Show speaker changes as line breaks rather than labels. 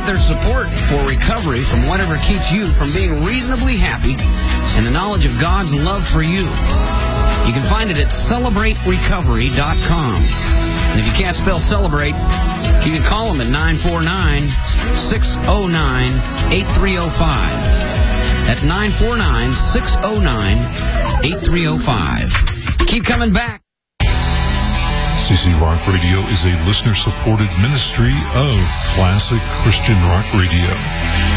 their support for recovery from whatever keeps you from being reasonably happy and the knowledge of God's love for you. You can find it at CelebrateRecovery.com. And if you can't spell celebrate, you can call them at 949-609-8305. That's 949-609-8305. Keep coming back.
CC Rock Radio is a listener-supported ministry of classic Christian rock radio.